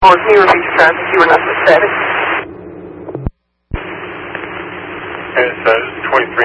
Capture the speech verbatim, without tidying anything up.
Or can you repeat your time if you were not so static? And it says twenty-three